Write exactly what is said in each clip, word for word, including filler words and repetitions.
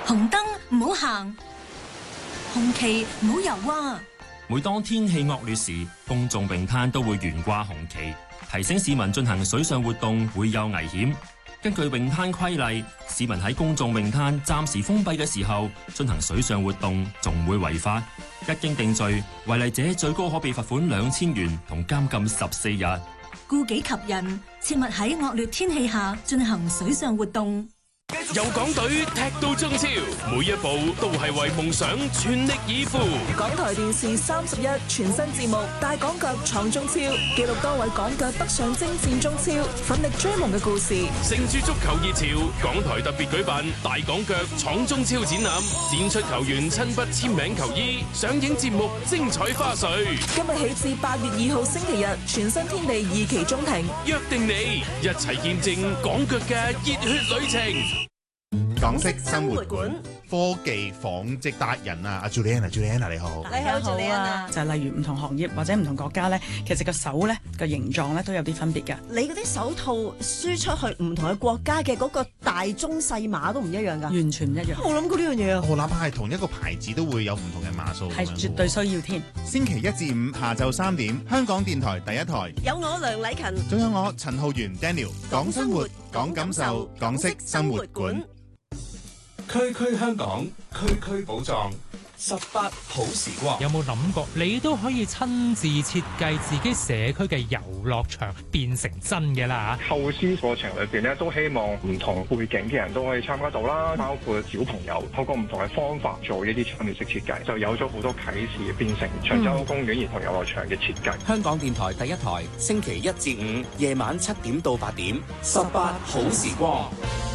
紅燈唔好行，紅旗唔好游啊！ 每當天氣惡劣時，公眾泳灘都會懸掛紅旗，提醒市民進行水上活動會有危險。根據泳灘規例，市民喺公眾泳灘暫時封閉嘅時候進行水上活動，仲會違法。一經定罪，違例者最高可被罰款兩千元同監禁十四日。 顧己及人，切勿喺惡劣天氣下進行水上活動。 由港隊踢到中超，每一步都係為夢想全力以赴。 港台電視三十一全新節目《大港腳闖中超》，記錄多位港腳北上征戰中超，奮力追夢嘅故事。 乘住足球熱潮，港台特別舉辦《大港腳闖中超》展覽，展出球員親筆簽名球衣，上映節目精彩花絮。 今日起至八月二號星期日，全新天地二期中庭， 約定你一齊見證港腳嘅熱血旅程。 港式生活館科技紡織達人啊，阿 Juliana，Juliana 你好， 你好 Juliana。就係例如唔同行業或者唔同國家咧，其實個手咧個形狀咧都有啲分別㗎。 你嗰啲手套輸出去唔同嘅國家嘅嗰個大中細碼都唔一樣㗎， 完全唔一樣。 我諗過呢樣嘢啊， 我哪怕係同一個牌子都會有唔同嘅碼數， 係絕對需要添。 星期一至五下晝三點，香港電台第一台有我梁禮勤， 仲有我陳浩源 Daniel， 講生活，講感受，港式生活館。 區區香港，區區寶藏，十八好時光。 有冇諗過，你都可以親自設計自己社區嘅遊樂場，變成真嘅啦嚇。 構思過程裏邊咧，都希望唔同背景嘅人都可以參加到啦，包括小朋友，透過唔同嘅方法做呢啲參與式設計，就有咗好多啟示，變成長洲公園兒童遊樂場嘅設計。 香港電台第一台，星期一至五夜晚七點到八點，十八好時光。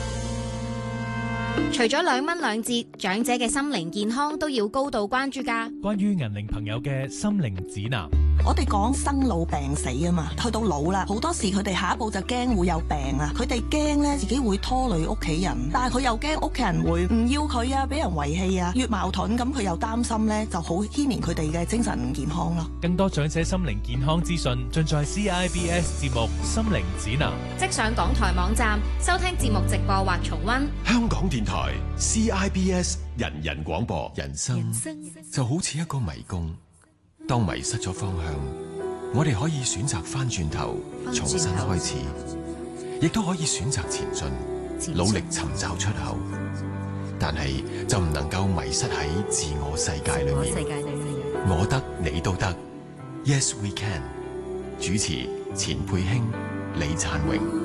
除咗兩蚊兩折，長者嘅心靈健康都要高度關注㗎。 關於銀齡朋友嘅心靈指南， 我哋講生老病死啊嘛，去到老啦，好多時佢哋下一步就驚會有病啊，佢哋驚咧自己會拖累屋企人，但係佢又驚屋企人會唔要佢啊，俾人遺棄啊，越矛盾咁佢又擔心咧，就好牽連佢哋嘅精神健康咯。 更多長者心靈健康資訊盡在 C I B S 節目《心靈指南》， 即上港台網站收聽節目直播或重溫。 香港電台 C I B S 人人廣播。人生就好似一個迷宮，當迷失咗方向，我哋可以選擇翻轉頭重新開始，亦都可以選擇前進，努力尋找出口。但係就唔能夠迷失喺自我世界裏面。我得你都得 ，Yes we can。主持錢佩卿、李燦榮。